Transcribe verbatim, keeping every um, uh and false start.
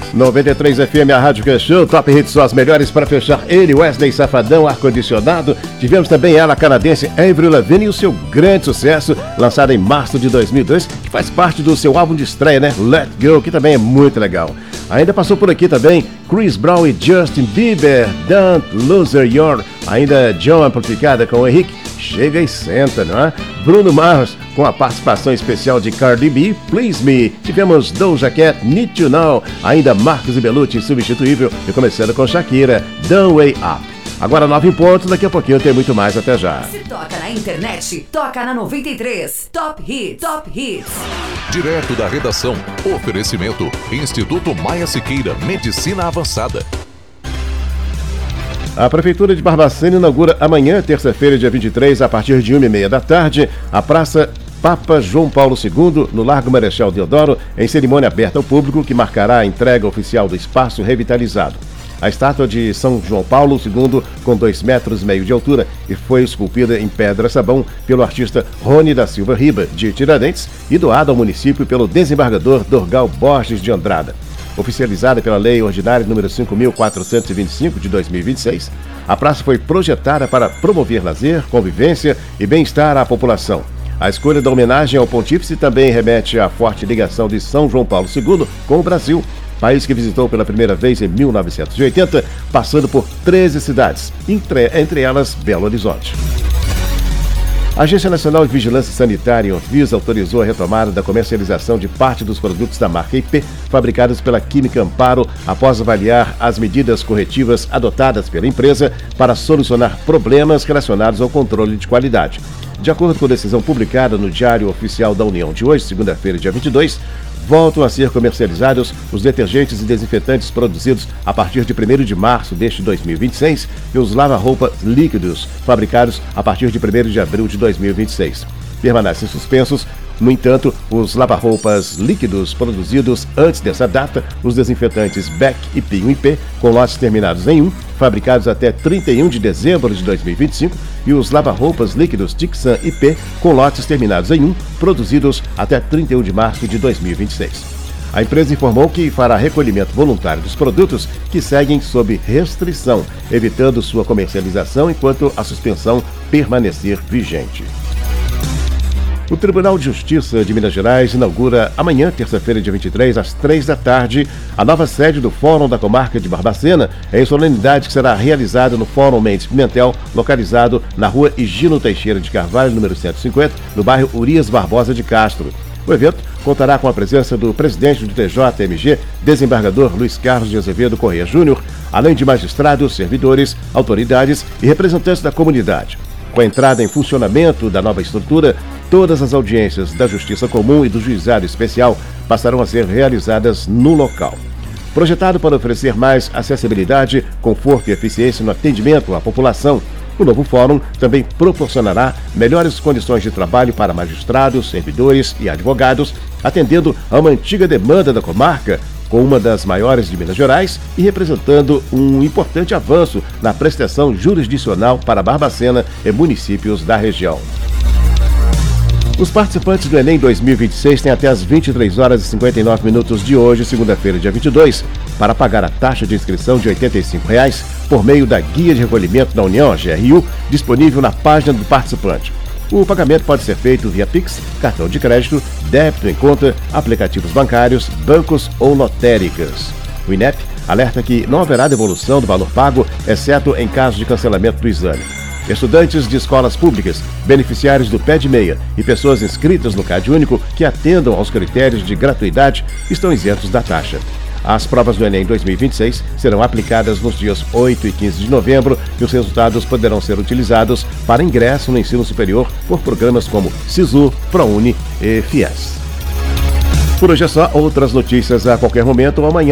noventa e três F M, a Rádio que show, Top Hits, só as melhores para fechar ele, Wesley Safadão, ar-condicionado. Tivemos também ela, canadense Avril Lavigne, e o seu grande sucesso, lançado em março de dois mil e dois, que faz parte do seu álbum de estreia, né? Let Go, que também é muito legal. Ainda passou por aqui também Chris Brown e Justin Bieber, Don't Lose Your. Ainda John amplificada com o Henrique, Chega e Senta, não é? Bruno Mars com a participação especial de Cardi B, Please Me. Tivemos Doja Cat, Need to Know. Ainda Marcos e Belucci, Insubstituível. E começando com Shakira, The Way Up. Agora nove em ponto, daqui a pouquinho tem muito mais, até já. Se toca na internet, toca na noventa e três. Top Hits, Top Hits. Direto da redação, oferecimento Instituto Maia Siqueira, Medicina Avançada. A Prefeitura de Barbacena inaugura amanhã, terça-feira, dia vinte e três, a partir de uma e meia da tarde, a Praça Papa João Paulo segundo, no Largo Marechal Deodoro, em cerimônia aberta ao público que marcará a entrega oficial do espaço revitalizado. A estátua de São João Paulo segundo, com dois metros e meio de altura, e foi esculpida em pedra-sabão pelo artista Rony da Silva Riba, de Tiradentes, e doada ao município pelo desembargador Dorgal Borges de Andrada. Oficializada pela Lei Ordinária número cinco mil quatrocentos e vinte e cinco de dois mil e vinte e seis, a praça foi projetada para promover lazer, convivência e bem-estar à população. A escolha da homenagem ao pontífice também remete à forte ligação de São João Paulo segundo com o Brasil, país que visitou pela primeira vez em mil novecentos e oitenta, passando por treze cidades, entre, entre elas Belo Horizonte. A Agência Nacional de Vigilância Sanitária, Anvisa, autorizou a retomada da comercialização de parte dos produtos da marca I P, fabricados pela Química Amparo, após avaliar as medidas corretivas adotadas pela empresa para solucionar problemas relacionados ao controle de qualidade. De acordo com a decisão publicada no Diário Oficial da União de hoje, segunda-feira, dia vinte e dois, voltam a ser comercializados os detergentes e desinfetantes produzidos a partir de primeiro de março deste dois mil e vinte e seis e os lava-roupas líquidos fabricados a partir de primeiro de abril de dois mil e vinte e seis. Permanecem suspensos, no entanto, os lava-roupas líquidos produzidos antes dessa data, os desinfetantes Beck e Pinho I P, com lotes terminados em um, fabricados até trinta e um de dezembro de dois mil e vinte e cinco, e os lava-roupas líquidos Tixan I P, com lotes terminados em um, produzidos até trinta e um de março de dois mil e vinte e seis. A empresa informou que fará recolhimento voluntário dos produtos que seguem sob restrição, evitando sua comercialização enquanto a suspensão permanecer vigente. O Tribunal de Justiça de Minas Gerais inaugura amanhã, terça-feira, dia vinte e três, às três da tarde, a nova sede do Fórum da Comarca de Barbacena, em solenidade que será realizada no Fórum Mendes Pimentel, localizado na rua Higino Teixeira de Carvalho, número cento e cinquenta, no bairro Urias Barbosa de Castro. O evento contará com a presença do presidente do T J M G, desembargador Luiz Carlos de Azevedo Corrêa Júnior, além de magistrados, servidores, autoridades e representantes da comunidade. Com a entrada em funcionamento da nova estrutura, todas as audiências da Justiça Comum e do Juizado Especial passarão a ser realizadas no local. Projetado para oferecer mais acessibilidade, conforto e eficiência no atendimento à população, o novo fórum também proporcionará melhores condições de trabalho para magistrados, servidores e advogados, atendendo a uma antiga demanda da comarca, com uma das maiores de Minas Gerais e representando um importante avanço na prestação jurisdicional para Barbacena e municípios da região. Os participantes do Enem dois mil e vinte e seis têm até as vinte e três horas e cinquenta e nove minutos de hoje, segunda-feira, dia vinte e dois, para pagar a taxa de inscrição de oitenta e cinco reais por meio da Guia de Recolhimento da União, a G R U, disponível na página do participante. O pagamento pode ser feito via Pix, cartão de crédito, débito em conta, aplicativos bancários, bancos ou lotéricas. O INEP alerta que não haverá devolução do valor pago, exceto em caso de cancelamento do exame. Estudantes de escolas públicas, beneficiários do P E D meia e pessoas inscritas no CAD único que atendam aos critérios de gratuidade estão isentos da taxa. As provas do Enem dois mil e vinte e seis serão aplicadas nos dias oito e quinze de novembro e os resultados poderão ser utilizados para ingresso no ensino superior por programas como SISU, ProUni e FIES. Por hoje é só, outras notícias a qualquer momento ou amanhã.